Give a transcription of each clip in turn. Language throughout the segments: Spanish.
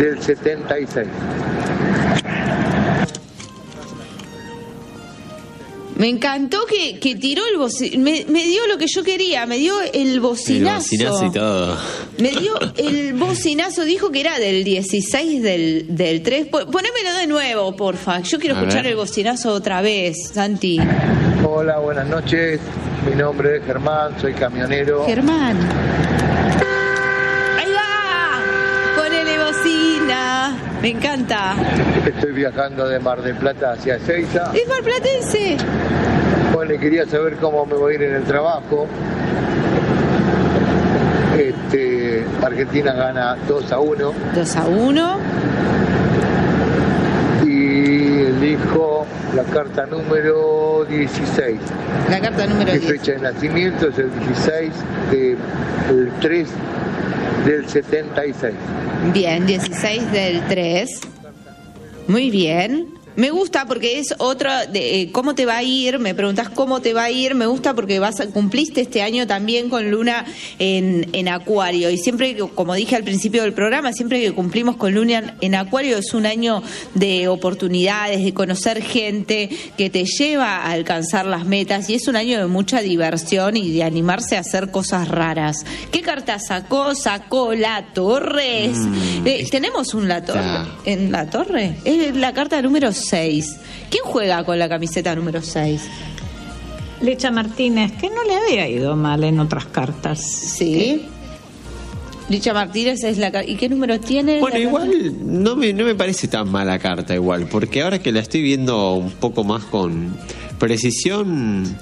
del 76. Me encantó que tiró el bocinazo, me dio lo que yo quería, me dio el bocinazo. El bocinazo y todo. Me dio el bocinazo, dijo que era del 16 del 3. Ponémelo de nuevo, porfa. Yo quiero escuchar el bocinazo otra vez, Santi. Hola, buenas noches. Mi nombre es Germán, soy camionero. Germán. ¡Ahí va! Ponele bocina. Me encanta. Estoy viajando de Mar del Plata hacia Ezeiza. Es marplatense. Bueno, quería saber cómo me voy a ir en el trabajo. Argentina gana 2-1. 2-1. Y elijo la carta número 16. La carta número 10. Mi fecha de nacimiento es el 16 del 3 del 76. Bien, 16 del 3. Muy bien. Me gusta porque es otra de cómo te va a ir. Me preguntás cómo te va a ir. Me gusta porque cumpliste este año también con Luna en Acuario. Y siempre, como dije al principio del programa, siempre que cumplimos con Luna en Acuario es un año de oportunidades, de conocer gente que te lleva a alcanzar las metas. Y es un año de mucha diversión y de animarse a hacer cosas raras. ¿Qué carta sacó? Sacó la Torre. ¿Tenemos un La Torre en la Torre? Es la carta número 6. ¿Quién juega con la camiseta número 6? Licha Martínez, que no le había ido mal en otras cartas. Sí. Licha Martínez es la... ¿Y qué número tiene? Bueno, igual no me parece tan mala carta igual, porque ahora que la estoy viendo un poco más con precisión,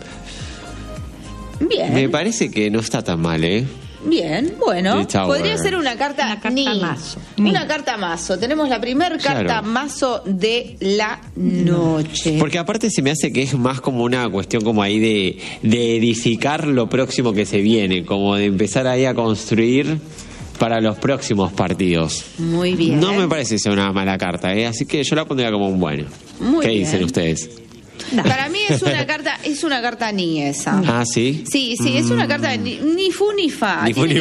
bien, me parece que no está tan mal, ¿eh? Bien, bueno, podría ser una carta mazo. Una carta mazo. Tenemos la primer carta mazo de la noche. Porque aparte se me hace que es más como una cuestión como ahí de edificar lo próximo que se viene, como de empezar ahí a construir para los próximos partidos. Muy bien. No me parece ser una mala carta, ¿eh? Así que yo la pondría como un bueno. Muy ¿Qué bien. dicen ustedes? No. Para mí es una carta ni esa. Ah, ¿sí? Sí, es una carta ni fu ni fa. Tiene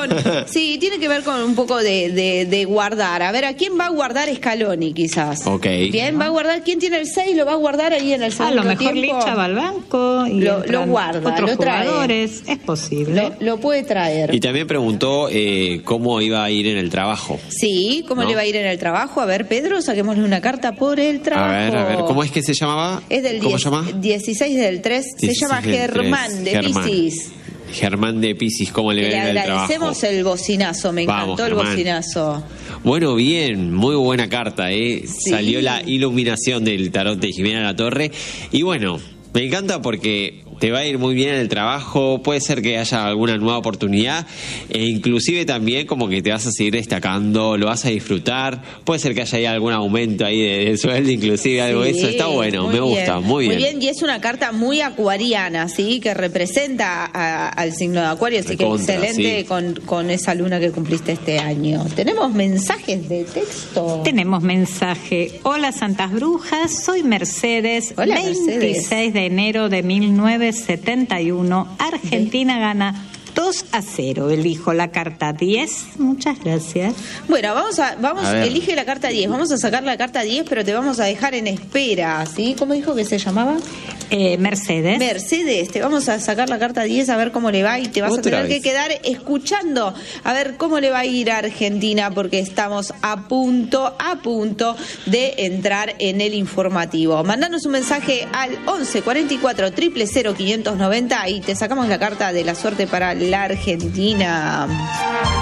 que ver con un poco de guardar. A ver, ¿a quién va a guardar Scaloni quizás? Ok. Bien, va a guardar. ¿Quién tiene el 6? Lo va a guardar ahí en el segundo tiempo. A lo mejor Licha va al banco y lo guarda, otros lo trae. jugadores. Es posible. Lo puede traer. Y también preguntó cómo iba a ir en el trabajo. Sí, ¿cómo le va a ir en el trabajo? A ver, Pedro, saquémosle una carta por el trabajo. A ver, ¿cómo es que se llamaba? Es del ¿Cómo se llama? 16 del 3, se llama Germán de Piscis. Germán de Piscis, ¿cómo le va en el trabajo? Le agradecemos el bocinazo, me encantó el bocinazo. Bueno, bien, muy buena carta, ¿eh? Sí. Salió la iluminación del tarot de Jimena La Torre. Y bueno, me encanta porque te va a ir muy bien en el trabajo, puede ser que haya alguna nueva oportunidad e inclusive también como que te vas a seguir destacando, lo vas a disfrutar, puede ser que haya ahí algún aumento ahí de sueldo, inclusive algo de eso, está bueno, me gusta, muy bien. Muy bien, y es una carta muy acuariana, ¿sí? Que representa al signo de Acuario, así que excelente sí. con esa luna que cumpliste este año. ¿Tenemos mensajes de texto? Tenemos mensaje. Hola Santas Brujas, soy Mercedes. Hola, 26 de enero de 1971, Argentina gana 2-0. Elijo la carta 10. Muchas gracias. Bueno, vamos elige la carta 10. Vamos a sacar la carta 10, pero te vamos a dejar en espera, ¿sí? ¿Cómo dijo que se llamaba? Mercedes. Mercedes, te vamos a sacar la carta 10 a ver cómo le va y te vas a tener que quedar escuchando a ver cómo le va a ir a Argentina porque estamos a punto de entrar en el informativo. Mandanos un mensaje al 11 44 000 590 y te sacamos la carta de la suerte para la Argentina.